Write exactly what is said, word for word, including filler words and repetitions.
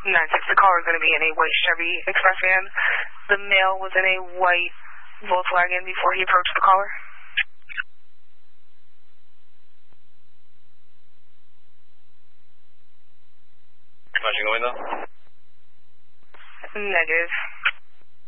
nine six, the caller is going to be in a white Chevy Express van. The male was in a white Volkswagen before he approached the caller. Smashing the window? Negative.